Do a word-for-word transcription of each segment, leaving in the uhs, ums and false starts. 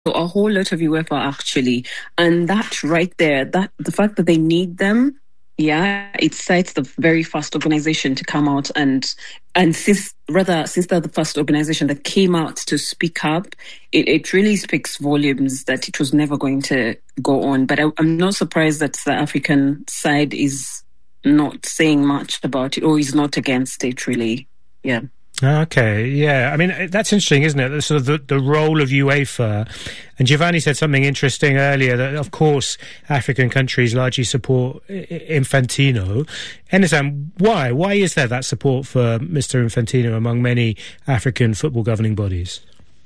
a whole lot of UEFA actually. And that right there, that the fact that they need them, yeah, it cites the very first organization to come out and and since rather since they're the first organization that came out to speak up, it, it really speaks volumes that it was never going to go on. But I, I'm not surprised that the African side is not saying much about it or is not against it really. Yeah. Okay, yeah. I mean, that's interesting, isn't it? The, sort of the, the role of UEFA. And Giovanni said something interesting earlier, that, of course, African countries largely support Infantino. Enisam, why? Why is there that support for Mister Infantino among many African football governing bodies?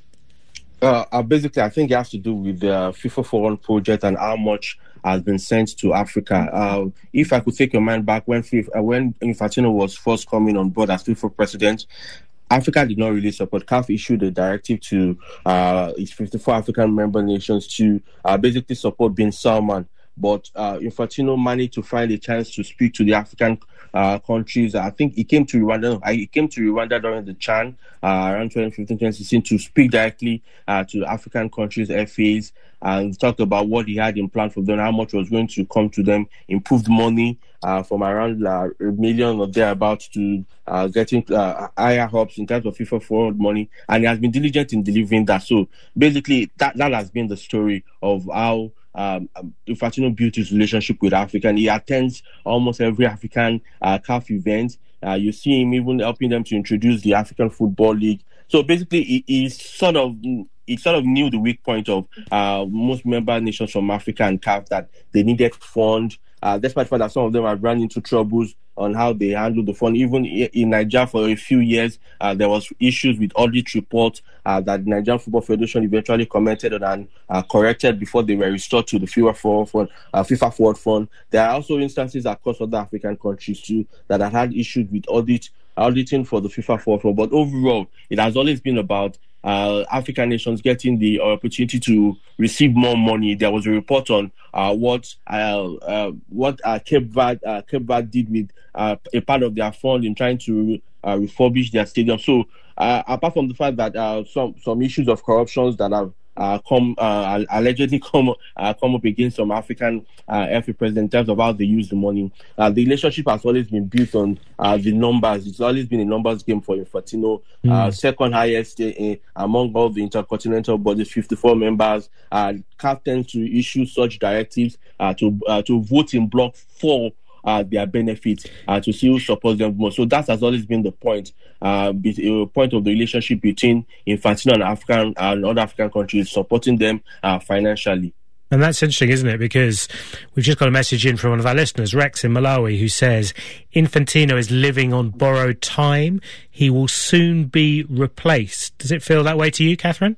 Uh, uh, basically, I think it has to do with the FIFA For All project and how much has been sent to Africa. Uh, if I could take your mind back, when FIFA, uh, when Infantino was first coming on board as FIFA president, Africa did not really support. C A F issued a directive to uh, its fifty-four African member nations to uh, basically support Bin Salman. But uh, Infantino managed to find a chance to speak to the African uh, countries. I think he came to Rwanda. He came to Rwanda during the Chan uh, around twenty fifteen, twenty sixteen to speak directly uh, to African countries' F As and talked about what he had in plan for them, how much was going to come to them, improved money uh, from around uh, a million or thereabouts to uh, getting uh, higher hopes in terms of FIFA forward money. And he has been diligent in delivering that. So basically, that, that has been the story of how Um, Infantino built his relationship with Africa, and he attends almost every African uh, C A F event. Uh, you see him even helping them to introduce the African Football League. So basically, he, he's sort of he sort of knew the weak point of uh, most member nations from Africa and C A F, that they needed fund. Uh, despite the fact that some of them have run into troubles on how they handle the fund. Even in Nigeria for a few years, uh, there was issues with audit reports uh, that the Nigerian Football Federation eventually commented on and uh, corrected before they were restored to the FIFA Forward Fund. Uh, FIFA Forward Fund. There are also instances across other African countries too that have had issues with audit auditing for the FIFA Forward Fund. But overall, it has always been about Uh, African nations getting the opportunity to receive more money. There was a report on uh, what uh, uh, what uh, Cape Verde, uh, Cape Verde did with uh, a part of their fund in trying to uh, refurbish their stadium. So, uh, apart from the fact that uh, some some issues of corruptions that have uh, come uh, allegedly come uh, come up against some African uh, F A presidents in terms of how they use the money, uh, the relationship has always been built on uh, the numbers. It's always been a numbers game for Infantino. Mm. Uh, second highest uh, among all the intercontinental bodies, fifty-four members. Uh, C A F tends to issue such directives uh, to uh, to vote in block for Uh, their benefits, uh, to see who supports them more. So that has always been the point, uh, be, uh, point of the relationship between Infantino and African and other African countries, supporting them uh, financially. And that's interesting, isn't it? Because we've just got a message in from one of our listeners, Rex in Malawi, who says Infantino is living on borrowed time. He will soon be replaced. Does it feel that way to you, Catherine?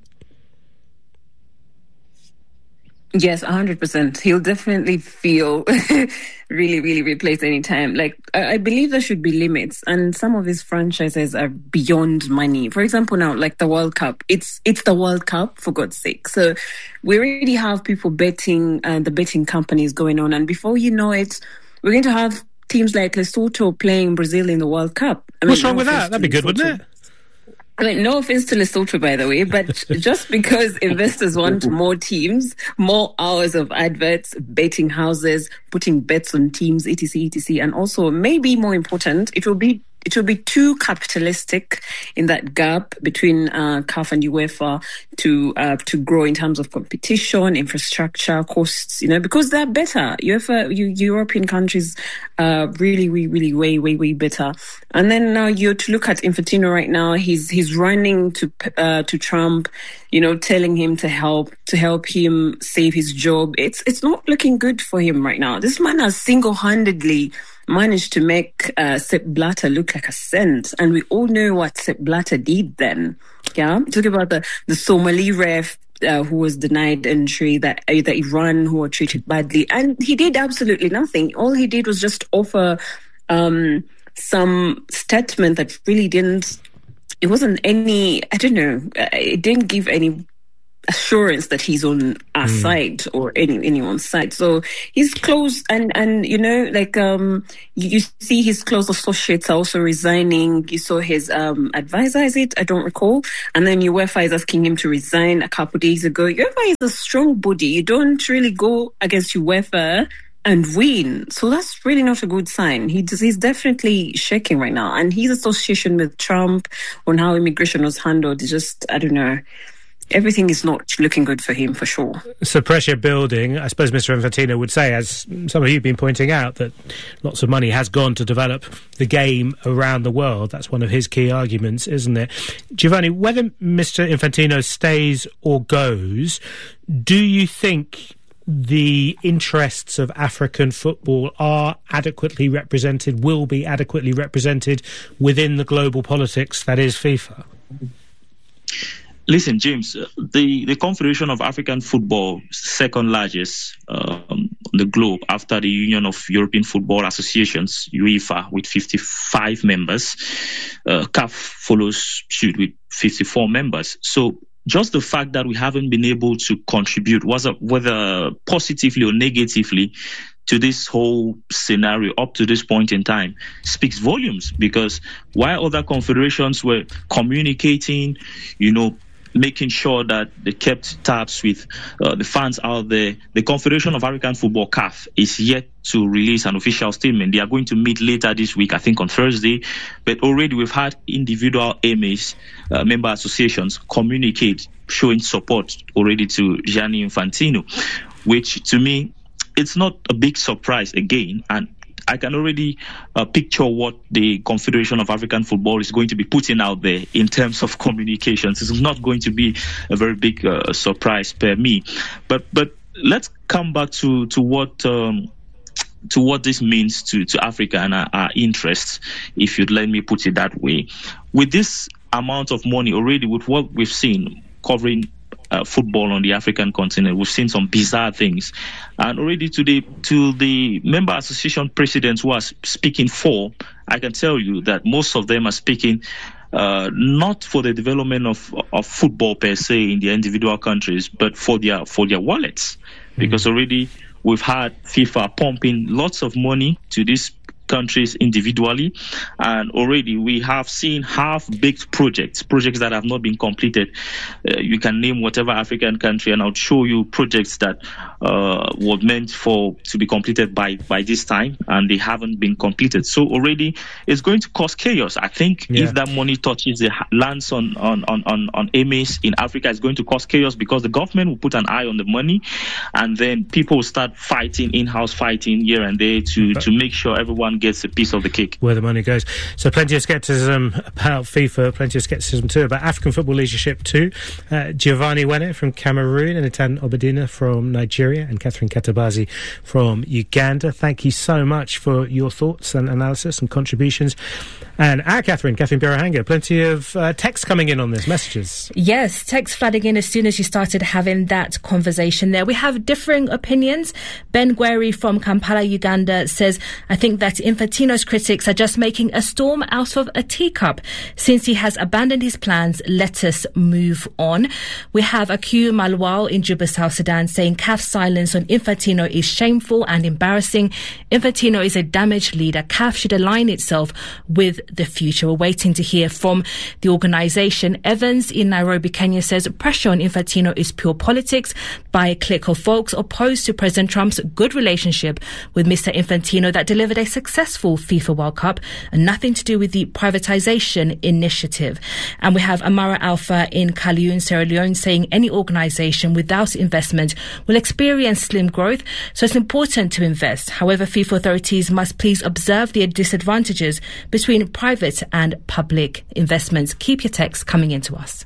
Yes, one hundred percent. He'll definitely feel really, really replaced anytime. Like, I believe there should be limits, and some of his franchises are beyond money. For example, now, like the World Cup, it's it's the World Cup, for God's sake. So we already have people betting and the betting companies going on, and before you know it, we're going to have teams like Lesotho playing Brazil in the World Cup. I mean, what's wrong with that? That'd be good, Lesotho. Wouldn't it? I mean, no offense to Lesotho, by the way, but just because investors want more teams, more hours of adverts, betting houses, putting bets on teams, et cetera, et cetera, and also maybe more important, it will be it will be too capitalistic in that gap between uh, C A F and UEFA to uh, to grow in terms of competition, infrastructure, costs, you know, because they're better. UEFA, you, European countries are really, really, really way, way, way better. And then now uh, you're to look at Infantino right now. He's he's running to uh, to Trump, you know, telling him to help to help him save his job. It's it's not looking good for him right now. This man has single-handedly managed to make uh, Sepp Blatter look like a saint, and we all know what Sepp Blatter did then. Yeah, talking about the the Somali ref uh, who was denied entry, that uh, the Iran who were treated badly, and he did absolutely nothing. All he did was just offer um, some statement that really didn't. It wasn't any. I don't know. It didn't give any assurance that he's on our mm. side or any anyone's side. So he's close, and and you know, like um, you, you see his close associates are also resigning. You saw his um advisor, is it? I don't recall. And then UEFA is asking him to resign a couple of days ago. UEFA is a strong body. You don't really go against UEFA and win. So that's really not a good sign. He he's definitely shaking right now, and his association with Trump on how immigration was handled is just, I don't know. Everything is not looking good for him, for sure. So pressure building. I suppose Mister Infantino would say, as some of you have been pointing out, that lots of money has gone to develop the game around the world. That's one of his key arguments, isn't it? Giovanni, whether Mister Infantino stays or goes, do you think the interests of African football are adequately represented, will be adequately represented within the global politics that is FIFA? Listen, James, the, the Confederation of African Football, second largest um, on the globe after the Union of European Football Associations, UEFA, with fifty-five members. Uh, C A F follows suit with fifty-four members. So just the fact that we haven't been able to contribute, whether positively or negatively, to this whole scenario up to this point in time speaks volumes, because while other confederations were communicating, you know, making sure that they kept tabs with uh, the fans out there, the Confederation of African Football, C A F, is yet to release an official statement. They are going to meet later this week, I think on Thursday, but already we've had individual M As, uh, member associations, communicate showing support already to Gianni Infantino, which to me, it's not a big surprise again, and I can already uh, picture what the Confederation of African Football is going to be putting out there in terms of communications. It's not going to be a very big uh, surprise per me. But but let's come back to to what um, to what this means to, to Africa and our, our interests, if you'd let me put it that way. With this amount of money already, with what we've seen covering Uh, football on the African continent, we've seen some bizarre things, and already today, to the member association presidents who are speaking for, I can tell you that most of them are speaking uh, not for the development of of football per se in their individual countries, but for their for their wallets, mm-hmm. because already we've had FIFA pumping lots of money to these countries individually, and already we have seen half-baked projects, projects that have not been completed. Uh, you can name whatever African country, and I'll show you projects that uh, were meant for to be completed by by this time, and they haven't been completed. So already it's going to cause chaos. I think yeah. if that money touches the lands on on on on, on M As in Africa, it's going to cause chaos, because the government will put an eye on the money, and then people will start fighting, in-house fighting here and there to but- to make sure everyone gets a piece of the cake. Where the money goes. So plenty of scepticism about FIFA, plenty of scepticism too about African football leadership too. Uh, Giovanni Wene from Cameroon, and Etan Obadina from Nigeria, and Catherine Katabazi from Uganda. Thank you so much for your thoughts and analysis and contributions. And our Catherine, Catherine Birahanga, plenty of uh, texts coming in on this, messages. Yes, texts flooding in as soon as you started having that conversation there. We have differing opinions. Ben Gweri from Kampala, Uganda says, I think that Infantino's critics are just making a storm out of a teacup. Since he has abandoned his plans, let us move on. We have Akiu Malwal in Juba, South Sudan, saying C A F's silence on Infantino is shameful and embarrassing. Infantino is a damaged leader. C A F should align itself with the future. We're waiting to hear from the organisation. Evans in Nairobi, Kenya says pressure on Infantino is pure politics by a clique of folks opposed to President Trump's good relationship with Mister Infantino that delivered a successful FIFA World Cup and nothing to do with the privatisation initiative. And we have Amara Alpha in Kaliun, Sierra Leone, saying any organisation without investment will experience slim growth, so it's important to invest. However, FIFA authorities must please observe the disadvantages between private and public investments. Keep your texts coming into us.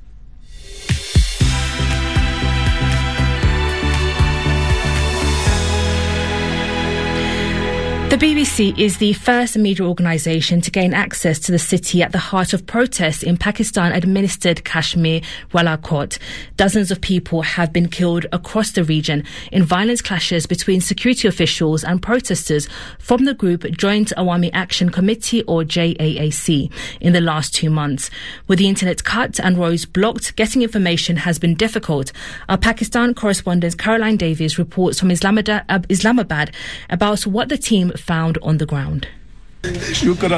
The B B C is the first media organisation to gain access to the city at the heart of protests in Pakistan-administered Kashmir, Walakot. Dozens of people have been killed across the region in violent clashes between security officials and protesters from the group Joint Awami Action Committee, or J A A C, in the last two months. With the internet cut and roads blocked, getting information has been difficult. Our Pakistan correspondent Caroline Davies reports from Islamabad about what the team found on the ground. Despair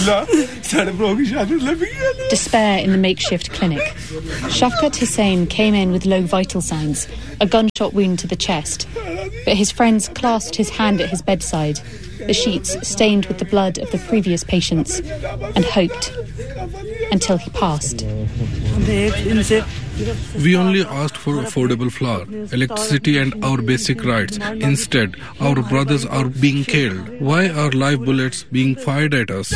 in the makeshift clinic. Shafkat Hussain came in with low vital signs, a gunshot wound to the chest, but his friends clasped his hand at his bedside, the sheets stained with the blood of the previous patients, and hoped until he passed. We only asked for affordable flour, electricity and our basic rights. Instead, our brothers are being killed. Why are live bullets being fired at us?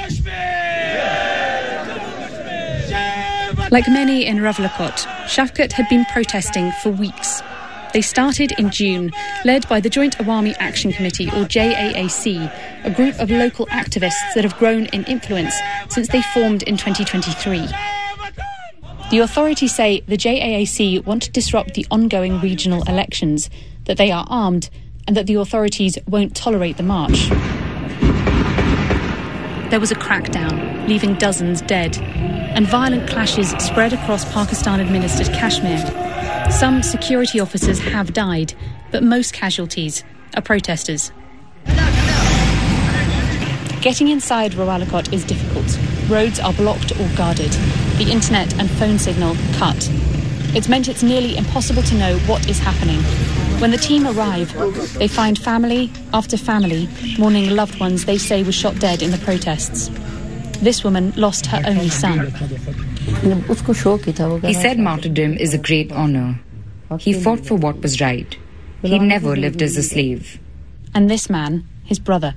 Like many in Rawalakot, Shafkat had been protesting for weeks. They started in June, led by the Joint Awami Action Committee, or J A A C, a group of local activists that have grown in influence since they formed in twenty twenty-three. The authorities say the J A A C want to disrupt the ongoing regional elections, that they are armed, and that the authorities won't tolerate the march. There was a crackdown, leaving dozens dead, and violent clashes spread across Pakistan-administered Kashmir. Some security officers have died, but most casualties are protesters. Getting inside Rawalakot is difficult. Roads are blocked or guarded. The internet and phone signal cut. It's meant it's nearly impossible to know what is happening. When the team arrive, they find family after family mourning loved ones they say were shot dead in the protests. This woman lost her only son. He said martyrdom is a great honour. He fought for what was right. He never lived as a slave. And this man, his brother.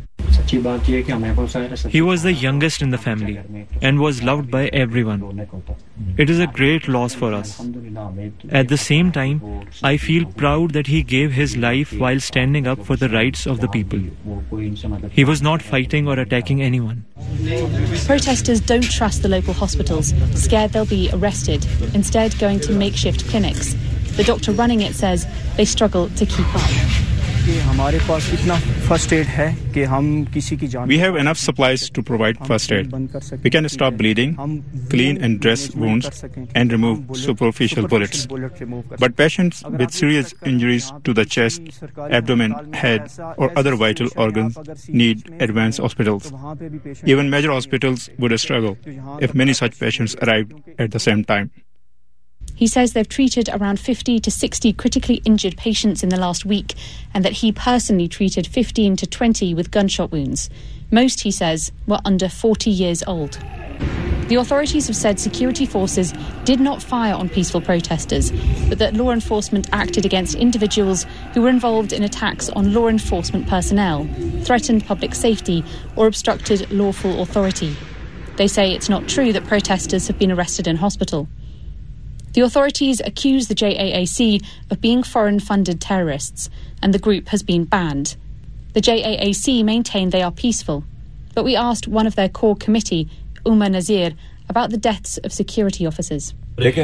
He was the youngest in the family and was loved by everyone. It is a great loss for us. At the same time, I feel proud that he gave his life while standing up for the rights of the people. He was not fighting or attacking anyone. Protesters don't trust the local hospitals, scared they'll be arrested, instead going to makeshift clinics. The doctor running it says they struggle to keep up. We have enough supplies to provide first aid. We can stop bleeding, clean and dress wounds, and remove superficial bullets. But patients with serious injuries to the chest, abdomen, head, or other vital organs need advanced hospitals. Even major hospitals would struggle if many such patients arrived at the same time. He says they've treated around fifty to sixty critically injured patients in the last week, and that he personally treated fifteen to twenty with gunshot wounds. Most, he says, were under forty years old. The authorities have said security forces did not fire on peaceful protesters, but that law enforcement acted against individuals who were involved in attacks on law enforcement personnel, threatened public safety, or obstructed lawful authority. They say it's not true that protesters have been arrested in hospital. The authorities accuse the J A A C of being foreign-funded terrorists, and the group has been banned. The J A A C maintain they are peaceful, but we asked one of their core committee, Umar Nazir, about the deaths of security officers. Look,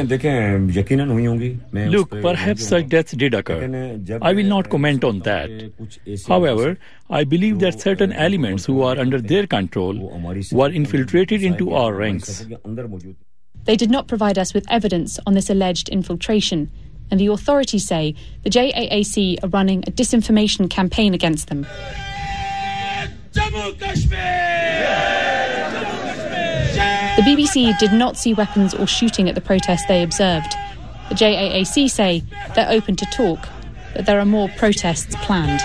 perhaps such deaths did occur. I will not comment on that. However, I believe that certain elements who are under their control were infiltrated into our ranks. They did not provide us with evidence on this alleged infiltration, and the authorities say the J A A C are running a disinformation campaign against them. The B B C did not see weapons or shooting at the protest they observed. The J A A C say they're open to talk, but there are more protests planned.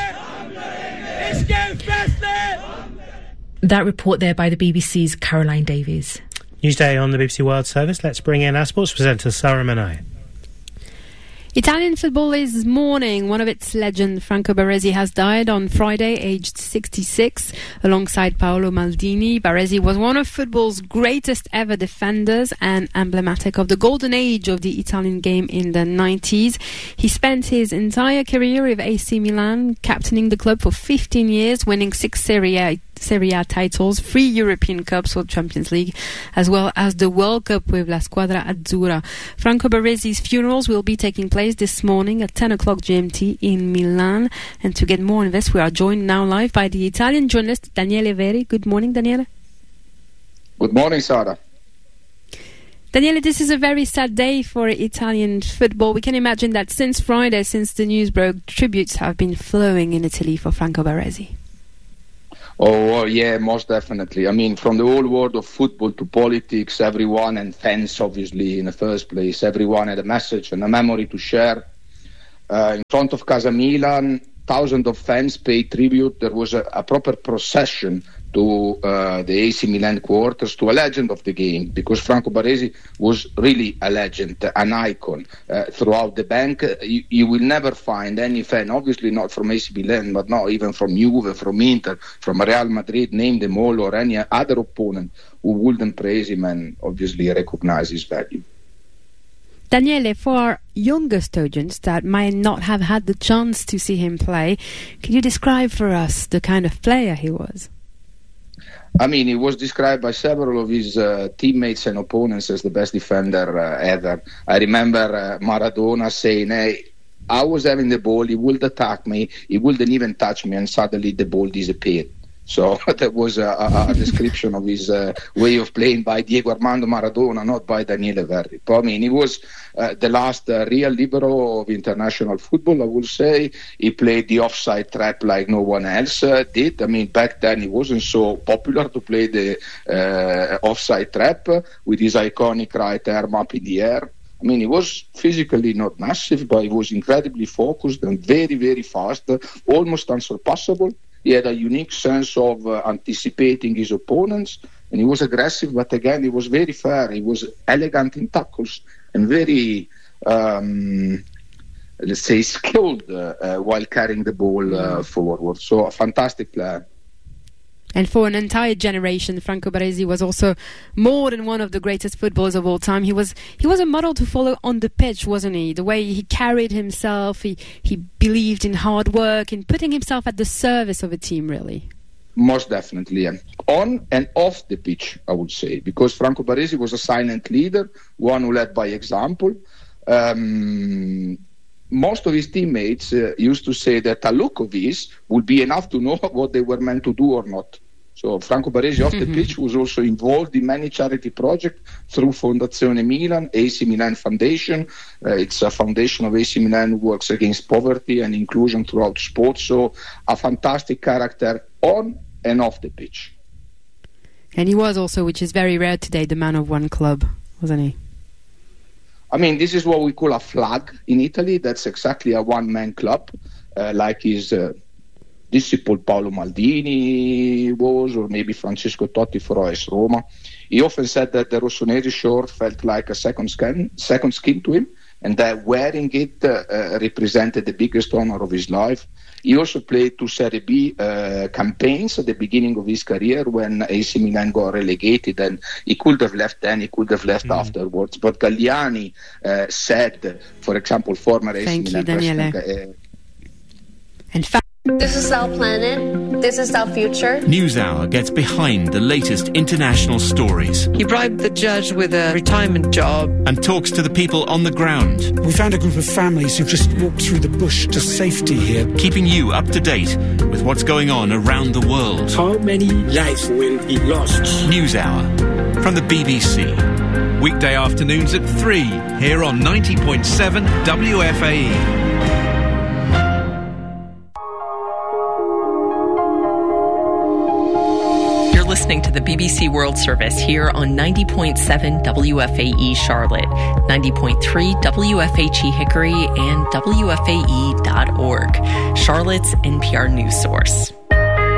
That report there by the B B C's Caroline Davies. Newsday on the B B C World Service. Let's bring in our sports presenter, Sarah Manai. Italian football is mourning. One of its legends, Franco Baresi, has died on Friday, aged sixty-six, alongside Paolo Maldini. Baresi was one of football's greatest ever defenders and emblematic of the golden age of the Italian game in the nineties. He spent his entire career with A C Milan, captaining the club for fifteen years, winning six Serie A Serie A titles, three European Cups or Champions League, as well as the World Cup with La Squadra Azzurra. Franco Baresi's funerals will be taking place this morning at ten o'clock G M T in Milan. And to get more on this, we are joined now live by the Italian journalist Daniele Veri. Good morning, Daniele. Good morning, Sara. Daniele, this is a very sad day for Italian football. We can imagine that since Friday, since the news broke, tributes have been flowing in Italy for Franco Baresi. Oh, well, yeah, most definitely. I mean, from the whole world of football to politics, everyone, and fans, obviously, in the first place, everyone had a message and a memory to share. Uh, in front of Casa Milan, thousands of fans paid tribute. There was a, a proper procession to uh, the A C Milan quarters, to a legend of the game, because Franco Baresi was really a legend, an icon. Uh, throughout the bank, uh, you, you will never find any fan, obviously not from A C Milan, but not even from Juve, from Inter, from Real Madrid, name them all, or any other opponent who wouldn't praise him and obviously recognize his value. Daniele, for our youngest audience that might not have had the chance to see him play, can you describe for us the kind of player he was? I mean, he was described by several of his uh, teammates and opponents as the best defender uh, ever. I remember uh, Maradona saying, hey, I was having the ball, he would attack me, he wouldn't even touch me, and suddenly the ball disappeared. So that was a, a, a description of his uh, way of playing by Diego Armando Maradona, not by Daniele Verri. But, I mean, he was uh, the last uh, real libero of international football, I would say. He played the offside trap like no one else uh, did. I mean, back then it wasn't so popular to play the uh, offside trap with his iconic right arm up in the air. I mean, he was physically not massive, but he was incredibly focused and very, very fast, almost unsurpassable. He had a unique sense of uh, anticipating his opponents, and he was aggressive, but again, he was very fair. He was elegant in tackles and very, um, let's say, skilled uh, uh, while carrying the ball uh, forward. So a fantastic player. And for an entire generation, Franco Baresi was also more than one of the greatest footballers of all time. He was he was a model to follow on the pitch, wasn't he? The way he carried himself, he, he believed in hard work, in putting himself at the service of a team, really. Most definitely, yeah. On and off the pitch, I would say, because Franco Baresi was a silent leader, one who led by example. Um, most of his teammates uh, used to say that a look of his would be enough to know what they were meant to do or not. So Franco Baresi off the pitch was also involved in many charity projects through Fondazione Milan, A C Milan Foundation. Uh, it's a foundation of A C Milan who works against poverty and inclusion throughout sports. So a fantastic character on and off the pitch. And he was also, which is very rare today, the man of one club, wasn't he? I mean, this is what we call a flag in Italy. That's exactly a one-man club, uh, like his uh, disciple Paolo Maldini was, or maybe Francesco Totti for A S Roma. He often said that the Rossoneri shirt felt like a second skin, second skin to him, and that wearing it uh, uh, represented the biggest honor of his life. He also played two Serie B uh, campaigns at the beginning of his career when A C Milan got relegated, and he could have left then, he could have left mm. afterwards. But Galliani uh, said, for example, former A C Thank Milan you, Daniele. president... Uh, and fa- This is our planet. This is our future. NewsHour gets behind the latest international stories. He bribed the judge with a retirement job. And talks to the people on the ground. We found a group of families who've just walked through the bush to safety here. Keeping you up to date with what's going on around the world. How many lives will be lost? NewsHour from the B B C. Weekday afternoons at three here on ninety point seven W F A E. Listening to the B B C World Service here on ninety point seven W F A E Charlotte, ninety point three W F H E Hickory, and W F A E dot org, Charlotte's N P R news source.